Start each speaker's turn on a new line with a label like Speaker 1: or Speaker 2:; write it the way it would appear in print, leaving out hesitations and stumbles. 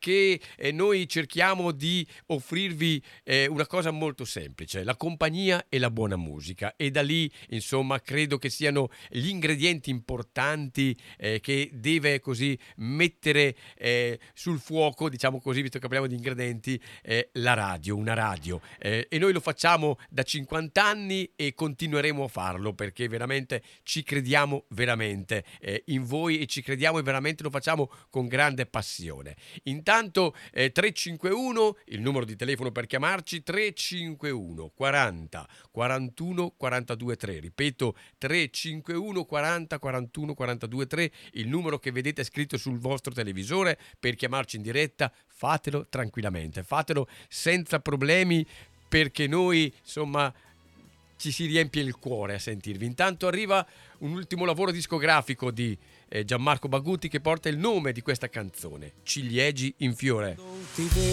Speaker 1: perché noi cerchiamo di offrirvi una cosa molto semplice, la compagnia e la buona musica, e da lì insomma credo che siano gli ingredienti importanti che deve così mettere sul fuoco, diciamo così, visto che parliamo di ingredienti, la radio, una radio, e noi lo facciamo da 50 anni e continueremo a farlo perché veramente ci crediamo veramente in voi, e ci crediamo e veramente lo facciamo con grande passione. Intanto 351 il numero di telefono per chiamarci, 351 40 41 42 3, ripeto 351 40 41 42 3, il numero che vedete scritto sul vostro televisore per chiamarci in diretta. Fatelo tranquillamente, fatelo senza problemi, perché noi insomma ci si riempie il cuore a sentirvi. Intanto arriva un ultimo lavoro discografico di Gianmarco Bagutti che porta il nome di questa canzone, Ciliegi in fiore.